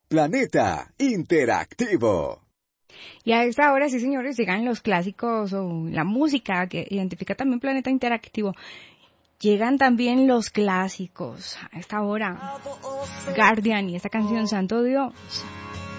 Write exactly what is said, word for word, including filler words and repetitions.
Planeta Interactivo. Y a esta hora, sí señores, llegan los clásicos o la música que identifica también Planeta Interactivo. Llegan también los clásicos. A esta hora, Guardian y esta canción Santo Dios.